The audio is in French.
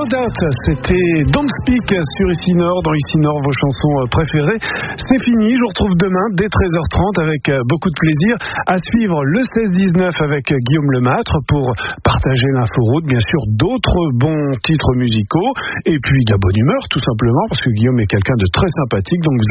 No Doubt, c'était Don't Speak sur Ici Nord. Dans Ici Nord, vos chansons préférées. C'est fini, je vous retrouve demain dès 13h30 avec beaucoup de plaisir. À suivre le 16-19 avec Guillaume Lemâtre pour partager l'inforoute, bien sûr d'autres bons titres musicaux et puis de la bonne humeur tout simplement parce que Guillaume est quelqu'un de très sympathique, donc vous